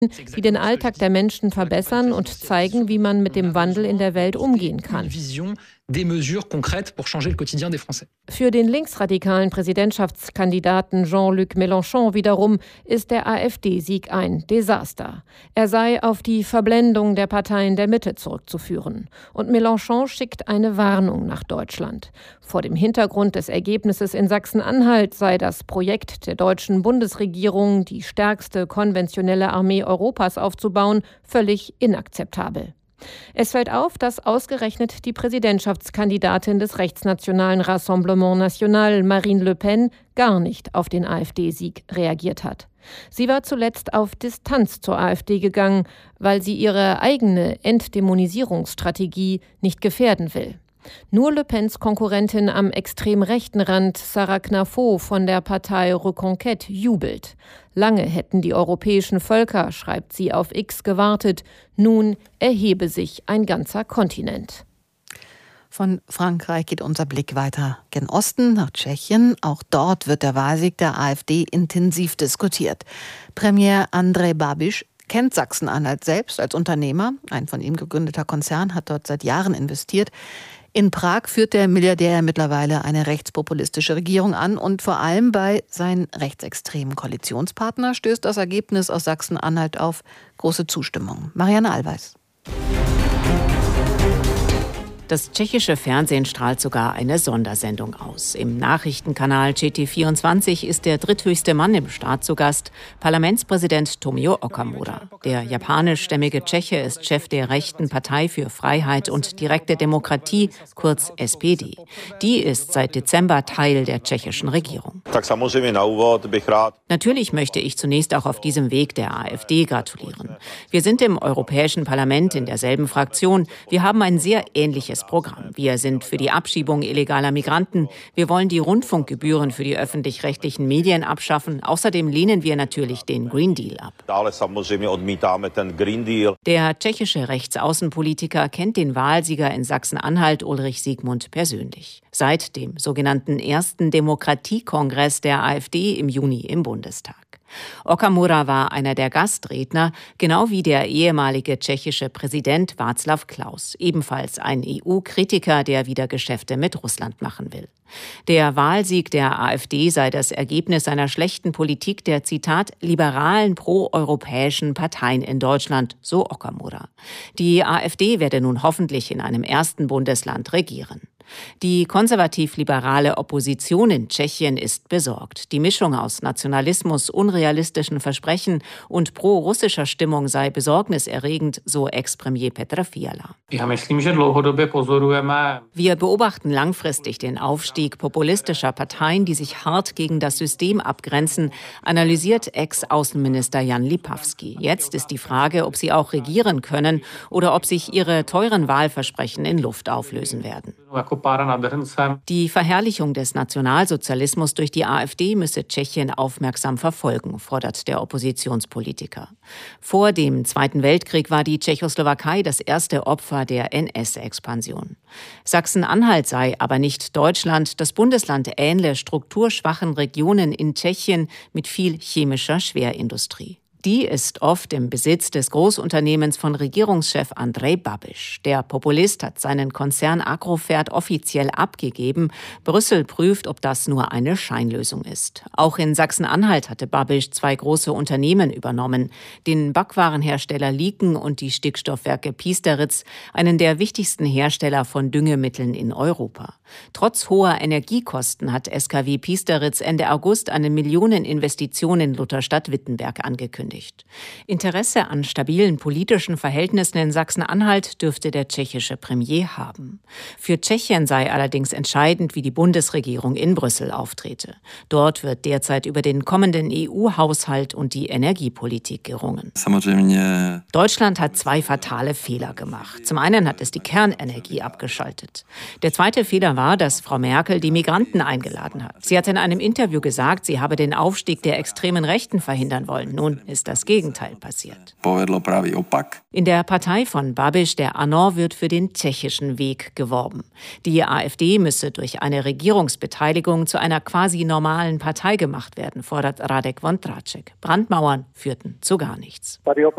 die den Alltag der Menschen verbessern und zeigen, wie man mit dem Wandel in der Welt umgehen kann. Für den linksradikalen Präsidentschaftskandidaten Jean-Luc Mélenchon wiederum ist der AfD-Sieg ein Desaster. Er sei auf die Verblendung der Parteien der Mitte zurückzuführen. Und Mélenchon schickt eine Warnung nach Deutschland. Vor dem Hintergrund des Ergebnisses in Sachsen-Anhalt sei das Projekt der deutschen Bundesregierung, die stärkste konventionelle Armee Europas aufzubauen, völlig inakzeptabel. Es fällt auf, dass ausgerechnet die Präsidentschaftskandidatin des rechtsnationalen Rassemblement National, Marine Le Pen, gar nicht auf den AfD-Sieg reagiert hat. Sie war zuletzt auf Distanz zur AfD gegangen, weil sie ihre eigene Entdämonisierungsstrategie nicht gefährden will. Nur Le Pens Konkurrentin am extrem rechten Rand, Sarah Knafo von der Partei Reconquête, jubelt. Lange hätten die europäischen Völker, schreibt sie auf X, gewartet. Nun erhebe sich ein ganzer Kontinent. Von Frankreich geht unser Blick weiter gen Osten, nach Tschechien. Auch dort wird der Wahlsieg der AfD intensiv diskutiert. Premier Andrej Babiš kennt Sachsen-Anhalt selbst als Unternehmer. Ein von ihm gegründeter Konzern hat dort seit Jahren investiert. In Prag führt der Milliardär mittlerweile eine rechtspopulistische Regierung an und vor allem bei seinen rechtsextremen Koalitionspartner stößt das Ergebnis aus Sachsen-Anhalt auf große Zustimmung. Marianne Allweis. Das tschechische Fernsehen strahlt sogar eine Sondersendung aus. Im Nachrichtenkanal ČT24 ist der dritthöchste Mann im Staat zu Gast, Parlamentspräsident Tomio Okamura. Der japanischstämmige Tscheche ist Chef der rechten Partei für Freiheit und direkte Demokratie, kurz SPD. Die ist seit Dezember Teil der tschechischen Regierung. Natürlich möchte ich zunächst auch auf diesem Weg der AfD gratulieren. Wir sind im Europäischen Parlament in derselben Fraktion. Wir haben ein sehr ähnliches Programm. Wir sind für die Abschiebung illegaler Migranten. Wir wollen die Rundfunkgebühren für die öffentlich-rechtlichen Medien abschaffen. Außerdem lehnen wir natürlich den Green Deal ab. Der tschechische Rechtsaußenpolitiker kennt den Wahlsieger in Sachsen-Anhalt, Ulrich Siegmund, persönlich. Seit dem sogenannten ersten Demokratiekongress der AfD im Juni im Bundestag. Okamura war einer der Gastredner, genau wie der ehemalige tschechische Präsident Václav Klaus, ebenfalls ein EU-Kritiker, der wieder Geschäfte mit Russland machen will. Der Wahlsieg der AfD sei das Ergebnis einer schlechten Politik der, Zitat, liberalen proeuropäischen Parteien in Deutschland, so Okamura. Die AfD werde nun hoffentlich in einem ersten Bundesland regieren. Die konservativ-liberale Opposition in Tschechien ist besorgt. Die Mischung aus Nationalismus, unrealistischen Versprechen und pro-russischer Stimmung sei besorgniserregend, so Ex-Premier Petr Fiala. Wir beobachten langfristig den Aufstieg populistischer Parteien, die sich hart gegen das System abgrenzen, analysiert Ex-Außenminister Jan Lipavský. Jetzt ist die Frage, ob sie auch regieren können oder ob sich ihre teuren Wahlversprechen in Luft auflösen werden. Die Verherrlichung des Nationalsozialismus durch die AfD müsse Tschechien aufmerksam verfolgen, fordert der Oppositionspolitiker. Vor dem Zweiten Weltkrieg war die Tschechoslowakei das erste Opfer der NS-Expansion. Sachsen-Anhalt sei aber nicht Deutschland. Das Bundesland ähnle strukturschwachen Regionen in Tschechien mit viel chemischer Schwerindustrie. Die ist oft im Besitz des Großunternehmens von Regierungschef Andrej Babiš. Der Populist hat seinen Konzern Agrofert offiziell abgegeben. Brüssel prüft, ob das nur eine Scheinlösung ist. Auch in Sachsen-Anhalt hatte Babiš 2 große Unternehmen übernommen. Den Backwarenhersteller Liken und die Stickstoffwerke Piesteritz, einen der wichtigsten Hersteller von Düngemitteln in Europa. Trotz hoher Energiekosten hat SKW Piesteritz Ende August eine Millioneninvestition in Lutherstadt-Wittenberg angekündigt. Interesse an stabilen politischen Verhältnissen in Sachsen-Anhalt dürfte der tschechische Premier haben. Für Tschechien sei allerdings entscheidend, wie die Bundesregierung in Brüssel auftrete. Dort wird derzeit über den kommenden EU-Haushalt und die Energiepolitik gerungen. Deutschland hat 2 fatale Fehler gemacht. Zum einen hat es die Kernenergie abgeschaltet. Der zweite Fehler war, dass Frau Merkel die Migranten eingeladen hat. Sie hat in einem Interview gesagt, sie habe den Aufstieg der extremen Rechten verhindern wollen. Nun ist das Gegenteil passiert. In der Partei von Babiš, der ANO, wird für den tschechischen Weg geworben. Die AfD müsse durch eine Regierungsbeteiligung zu einer quasi normalen Partei gemacht werden, fordert Radek Vondráček. Brandmauern führten zu gar nichts.